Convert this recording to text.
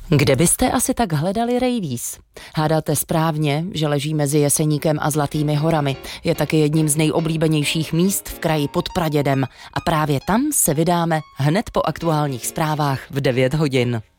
Kde byste asi tak hledali rejvíz? Hádáte správně, že leží mezi Jeseníkem a Zlatými horami. Je taky jedním z nejoblíbenějších míst v kraji pod Pradědem. A právě tam se vydáme hned po aktuálních zprávách v 9 hodin.